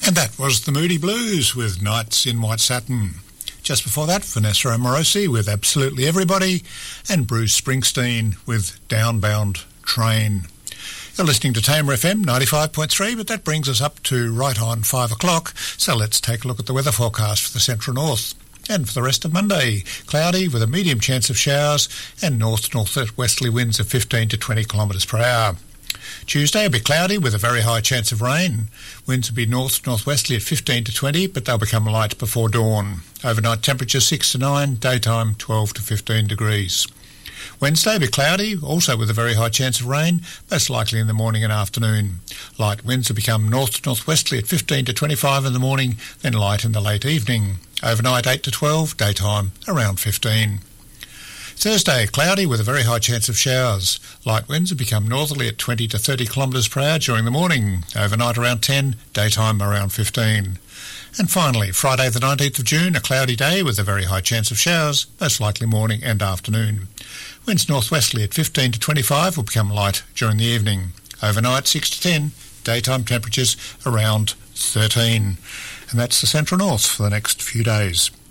And that was the Moody Blues with Nights in White Satin. Just before that, Vanessa Amorosi with Absolutely Everybody and Bruce Springsteen with Downbound Train. You're listening to Tamer FM 95.3, but that brings us up to right on 5 o'clock. So let's take a look at the weather forecast for the Central North. And for the rest of Monday, cloudy with a medium chance of showers and north-northwesterly winds of 15 to 20 kilometres per hour. Tuesday will be cloudy with a very high chance of rain. Winds will be north-northwesterly at 15 to 20, but they'll become light before dawn. Overnight temperature 6 to 9, daytime 12 to 15 degrees. Wednesday will be cloudy, also with a very high chance of rain, most likely in the morning and afternoon. Light winds will become north-northwesterly at 15 to 25 in the morning, then light in the late evening. Overnight 8 to 12, daytime around 15. Thursday, cloudy with a very high chance of showers. Light winds will become northerly at 20 to 30 kilometres per hour during the morning. Overnight around 10, daytime around 15. And finally, Friday the 19th of June, a cloudy day with a very high chance of showers, most likely morning and afternoon. Winds northwesterly at 15 to 25 will become light during the evening. Overnight 6 to 10, daytime temperatures around 13. And that's the Central North for the next few days.